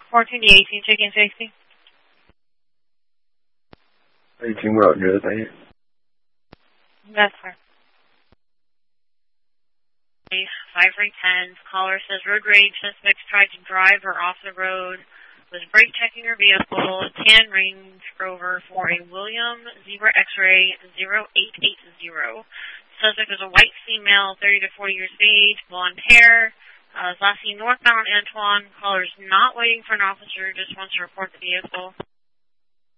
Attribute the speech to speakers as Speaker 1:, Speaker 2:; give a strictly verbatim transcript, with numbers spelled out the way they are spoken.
Speaker 1: fourteen to eighteen, chicken safety.
Speaker 2: eighteen, Roger, thank you.
Speaker 1: That's fine. five three ten, caller says road rage, suspect tried to drive her off the road, was brake checking her vehicle, tan Range Rover for a William Zebra X-ray zero eight eight zero. Suspect was a white female, thirty to forty years of age, blonde hair, uh, last seen northbound Antoine. Caller's not waiting for an officer, just wants to report the vehicle.